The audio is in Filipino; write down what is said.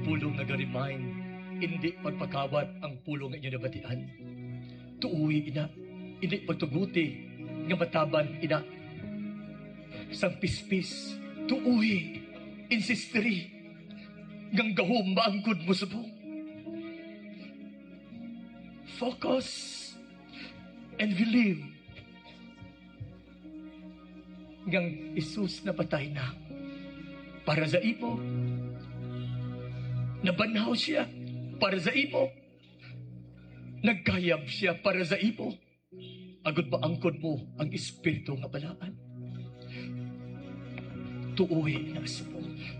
pulong nag-remind, hindi pagpakawat ang pulong nga inyo nabatian. Tuuwi ina, hindi pagtuguti, nga mataban ina. Sang pispis, tuuwi, insisteri, ngang gahom maangkod mo subong. Focus and believe. Ngang Isus na patay na para sa imo. Nabanhaw siya para sa imo. Nagkayab siya para sa imo. Agud maangkod mo ang espiritu nga balaan. Tuuwi na subong.